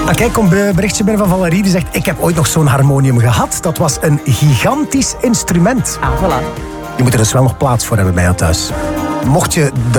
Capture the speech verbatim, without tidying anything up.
Ah, kijk, komt een berichtje binnen van Valerie die zegt: ik heb ooit nog zo'n harmonium gehad. Dat was een gigantisch instrument. Ah, voilà. Je moet er dus wel nog plaats voor hebben bij jou thuis. Mocht je